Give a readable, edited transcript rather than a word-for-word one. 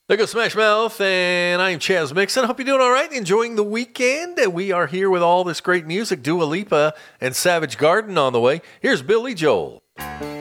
There goes Smash Mouth, and I'm Chaz Mixon. Hope you're doing all right, enjoying the weekend. We are here with all this great music, Dua Lipa and Savage Garden on the way. Here's Billy Joel.